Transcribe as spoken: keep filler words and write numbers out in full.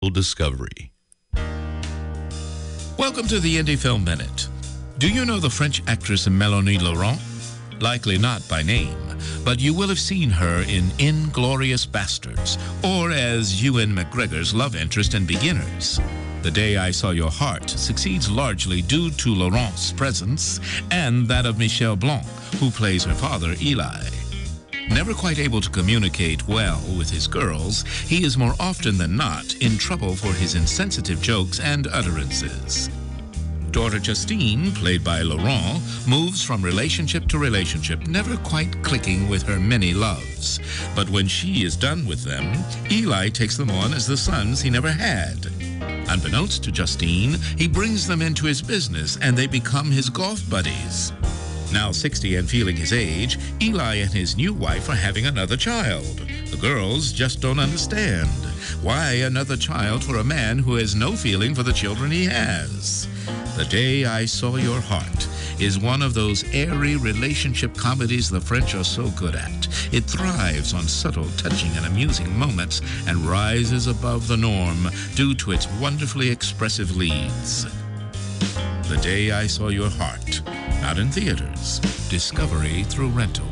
Discovery. Welcome to the Indie Film Minute. Do you know the French actress Melanie Laurent? Likely not by name, but you will have seen her in Inglourious Bastards, or as Ewan McGregor's love interest in Beginners. The Day I Saw Your Heart succeeds largely due to Laurent's presence and that of Michel Blanc, who plays her father, Eli. Never quite able to communicate well with his girls, he is more often than not in trouble for his insensitive jokes and utterances. Daughter Justine, played by Laurent, moves from relationship to relationship, never quite clicking with her many loves. But when she is done with them, Eli takes them on as the sons he never had. Unbeknownst to Justine, he brings them into his business and they become his golf buddies. Now sixty and feeling his age, Eli and his new wife are having another child. The girls just don't understand. Why another child for a man who has no feeling for the children he has? The Day I Saw Your Heart is one of those airy relationship comedies the French are so good at. It thrives on subtle, touching, and amusing moments and rises above the norm due to its wonderfully expressive leads. The Day I Saw Your Heart. Out in theaters. Discovery through rental.